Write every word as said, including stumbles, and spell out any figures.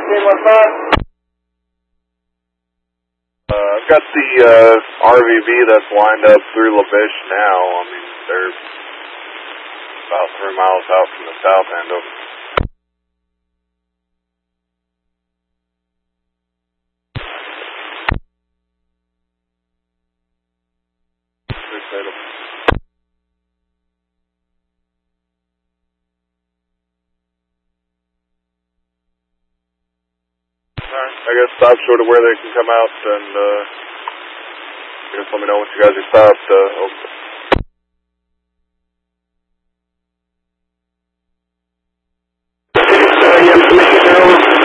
fifteen one five. Uh, I've got the uh, R V B that's lined up through LaBiche now. I mean, they're about three miles out from the south end of Alright, I guess stop short of where they can come out and uh, I guess let me know once you guys are stopped. Uh,